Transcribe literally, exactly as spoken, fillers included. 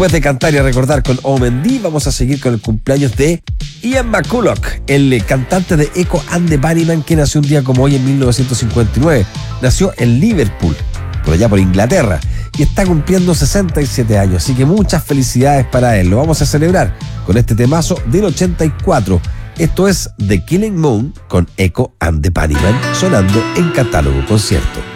Después de cantar y recordar con Omen D, vamos a seguir con el cumpleaños de Ian McCulloch, el cantante de Echo and the Bunnymen, que nació un día como hoy en mil novecientos cincuenta y nueve. Nació en Liverpool, por allá por Inglaterra, y está cumpliendo sesenta y siete años, así que muchas felicidades para él. Lo vamos a celebrar con este temazo del ochenta y cuatro. Esto es The Killing Moon con Echo and the Bunnymen, sonando en Catálogo Concierto.